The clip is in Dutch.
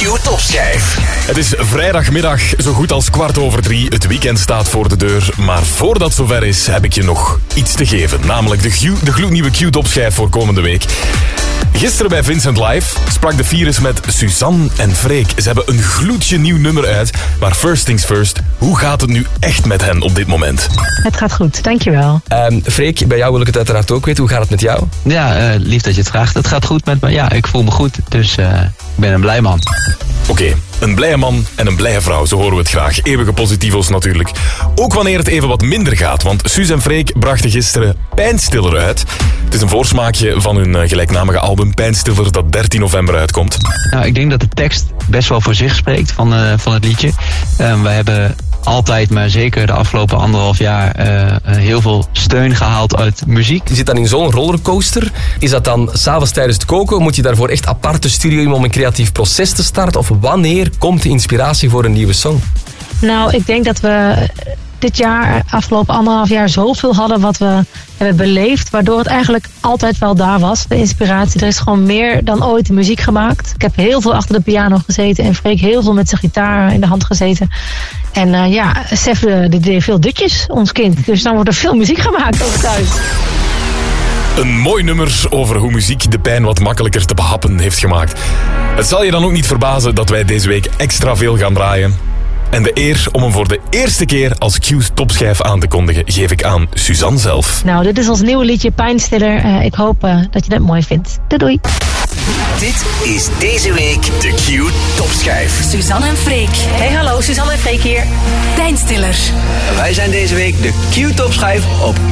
Q-topschijf. Het is vrijdagmiddag, zo goed als 2:15. Het weekend staat voor de deur. Maar voordat zover is, heb ik je nog iets te geven. Namelijk de gloednieuwe Q-topschijf voor komende week. Gisteren bij Vincent Live sprak de Virus met Suzanne en Freek. Ze hebben een gloedje nieuw nummer uit. Maar first things first, hoe gaat het nu echt met hen op dit moment? Het gaat goed, dankjewel. Freek, bij jou wil ik het uiteraard ook weten. Hoe gaat het met jou? Ja, lief dat je het vraagt. Het gaat goed met me. Ja, ik voel me goed. Dus ik ben een blij man. Oké, een blije man en een blije vrouw, zo horen we het graag. Eeuwige positivo's natuurlijk. Ook wanneer het even wat minder gaat, want Suus en Freek brachten gisteren Pijnstiller uit. Het is een voorsmaakje van hun gelijknamige album Pijnstiller dat 13 november uitkomt. Nou, ik denk dat de tekst best wel voor zich spreekt van het liedje. We hebben altijd, maar zeker de afgelopen 1,5 jaar heel veel steun gehaald uit muziek. Je zit dan in zo'n rollercoaster. Is dat dan s'avonds tijdens het koken? Moet je daarvoor echt apart de studio in om een creatief proces te starten? Of wanneer komt de inspiratie voor een nieuwe song? Nou, ik denk dat we dit jaar, afgelopen 1,5 jaar, zoveel hadden wat we hebben beleefd, waardoor het eigenlijk altijd wel daar was, de inspiratie. Er is gewoon meer dan ooit muziek gemaakt. Ik heb heel veel achter de piano gezeten en Freek heel veel met zijn gitaar in de hand gezeten. En Sef deed veel dutjes, ons kind. Dus dan wordt er veel muziek gemaakt ook thuis. Een mooi nummer over hoe muziek de pijn wat makkelijker te behappen heeft gemaakt. Het zal je dan ook niet verbazen dat wij deze week extra veel gaan draaien. En de eer om hem voor de eerste keer als Q-topschijf aan te kondigen geef ik aan Suzanne zelf. Nou, dit is ons nieuwe liedje Pijnstiller. Ik hoop dat je dat mooi vindt. Doei. Dit is deze week de Q-topschijf. Suzanne en Freek. Hey, hallo, Suzanne en Freek hier. Pijnstiller. Wij zijn deze week de Q-topschijf op